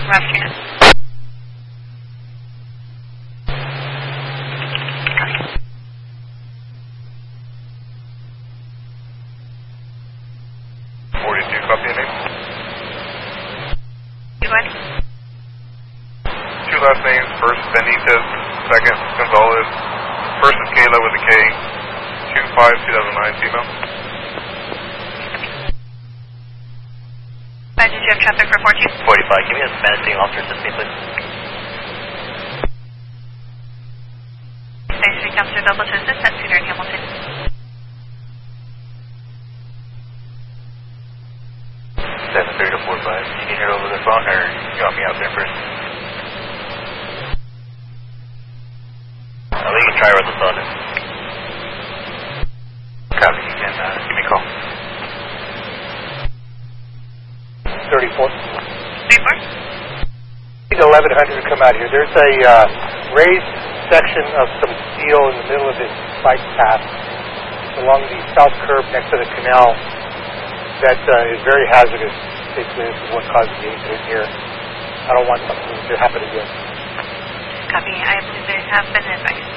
Roger, Cannon. Copy your name. You what? Two last names. First Benitez, second Gonzalez. First is Kayla with a K. 2/5/2009 female. Did you have traffic for 14? 45. Give me a Spanish speaking officer assist me, please. Spanish speaking officer available to assist at Cedar and Hamilton. 730 to 45. You can hear over the phone, or you want me out there first? We can try over the phone. Copy. You can give me a call. 34. 34? Need 1100 to come out here. There's a raised section of some steel in the middle of this bike path along the south curb next to the canal that is very hazardous. Basically, this is what caused the accident here. I don't want something to happen again. Copy. I believe they have been advised.